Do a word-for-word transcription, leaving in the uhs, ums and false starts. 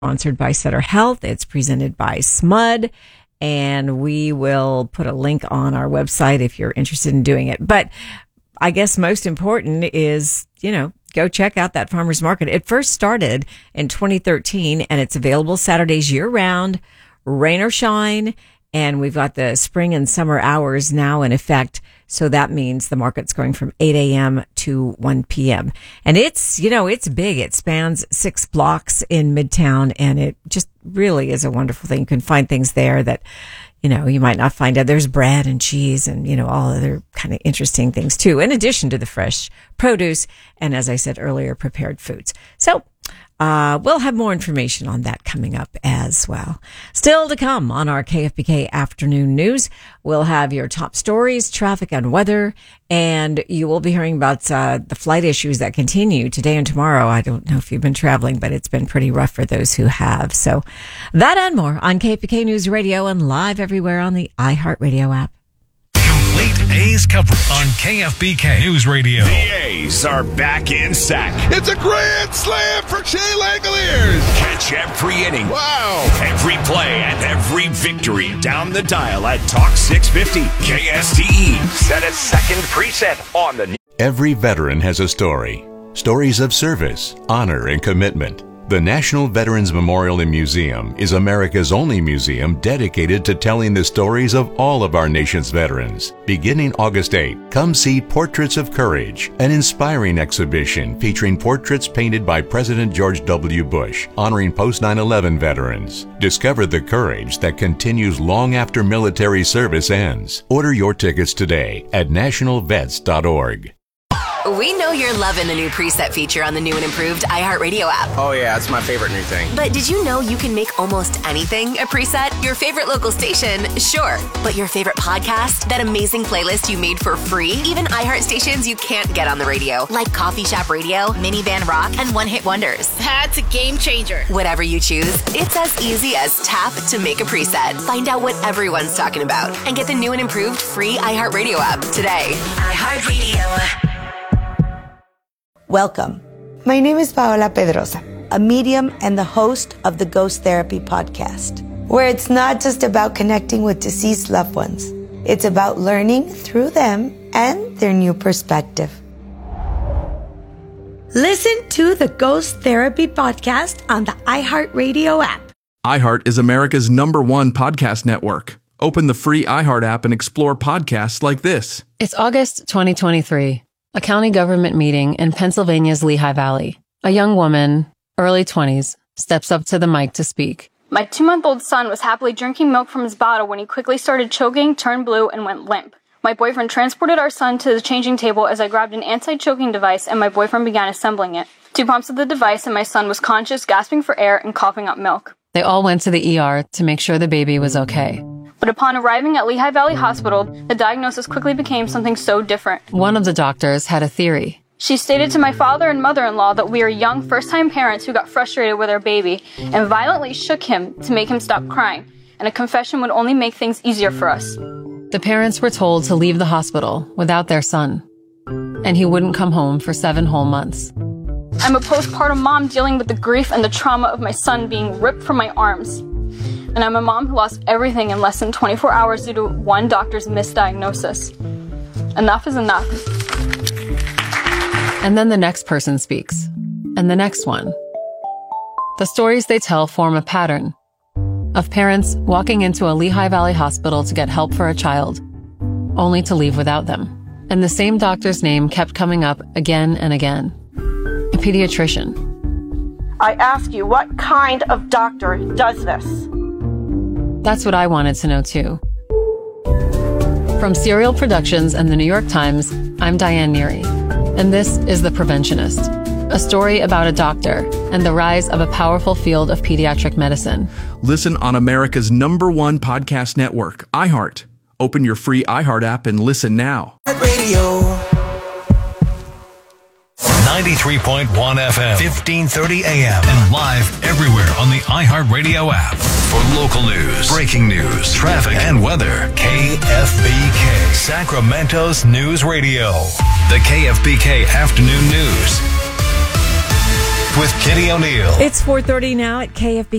Sponsored by Sutter Health. It's presented by S M U D, and we will put a link on our website if you're interested in doing it. But I guess most important is, you know, go check out that farmers market. It first started in twenty thirteen, and it's available Saturdays year round, rain or shine. And we've got the spring and summer hours now in effect. So that means the market's going from eight a.m. to one p.m. And it's, you know, it's big. It spans six blocks in Midtown, and it just really is a wonderful thing. You can find things there that, you know, you might not find out. There's bread and cheese and, you know, all other kind of interesting things too, in addition to the fresh produce and, as I said earlier, prepared foods. So Uh, we'll have more information on that coming up as well. Still to come on our K F B K afternoon news, we'll have your top stories, traffic and weather, and you will be hearing about uh, the flight issues that continue today and tomorrow. I don't know if you've been traveling, but it's been pretty rough for those who have. So that and more on K F B K News Radio and live everywhere on the iHeartRadio app. Complete A's coverage on K F B K News Radio. The A's are back in sack. It's a grand slam for Shea Langoliers. Catch every inning. Wow. Every play and every victory down the dial at Talk six fifty K S T E. Set a second preset on the... Every veteran has a story. Stories of service, honor, and commitment. The National Veterans Memorial and Museum is America's only museum dedicated to telling the stories of all of our nation's veterans. Beginning August eighth, come see Portraits of Courage, an inspiring exhibition featuring portraits painted by President George W. Bush, honoring post nine eleven veterans. Discover the courage that continues long after military service ends. Order your tickets today at national vets dot org. We know you're loving the new preset feature on the new and improved iHeartRadio app. Oh yeah, it's my favorite new thing. But did you know you can make almost anything a preset? Your favorite local station, sure. But your favorite podcast? That amazing playlist you made for free? Even iHeart stations you can't get on the radio, like Coffee Shop Radio, Minivan Rock, and One Hit Wonders. That's a game changer. Whatever you choose, it's as easy as tap to make a preset. Find out what everyone's talking about and get the new and improved free iHeartRadio app today. iHeartRadio. Welcome. My name is Paola Pedrosa, a medium and the host of the Ghost Therapy podcast, where it's not just about connecting with deceased loved ones. It's about learning through them and their new perspective. Listen to the Ghost Therapy podcast on the iHeartRadio app. iHeart is America's number one podcast network. Open the free iHeart app and explore podcasts like this. It's August twenty twenty-three. A county government meeting in Pennsylvania's Lehigh Valley. A young woman, early twenties, steps up to the mic to speak. My two-month-old son was happily drinking milk from his bottle when he quickly started choking, turned blue, and went limp. My boyfriend transported our son to the changing table as I grabbed an anti-choking device and my boyfriend began assembling it. Two pumps of the device and my son was conscious, gasping for air, and coughing up milk. They all went to the E R to make sure the baby was okay. But upon arriving at Lehigh Valley Hospital, the diagnosis quickly became something so different. One of the doctors had a theory. She stated to my father and mother-in-law that we are young first-time parents who got frustrated with our baby and violently shook him to make him stop crying, and a confession would only make things easier for us. The parents were told to leave the hospital without their son, and he wouldn't come home for seven whole months. I'm a postpartum mom dealing with the grief and the trauma of my son being ripped from my arms. And I'm a mom who lost everything in less than twenty-four hours due to one doctor's misdiagnosis. Enough is enough. And then the next person speaks. And the next one. The stories they tell form a pattern of parents walking into a Lehigh Valley hospital to get help for a child, only to leave without them. And the same doctor's name kept coming up again and again. A pediatrician. I ask you, what kind of doctor does this? That's what I wanted to know, too. From Serial Productions and the New York Times, I'm Diane Neary, and this is The Preventionist, a story about a doctor and the rise of a powerful field of pediatric medicine. Listen on America's number one podcast network, iHeart. Open your free iHeart app and listen now. Radio. ninety-three point one F M, fifteen thirty A M, and live everywhere on the iHeartRadio app. For local news, breaking news, traffic, and weather, K F B K, Sacramento's News Radio. The K F B K Afternoon News with Kitty O'Neill. It's four thirty now at K F B K.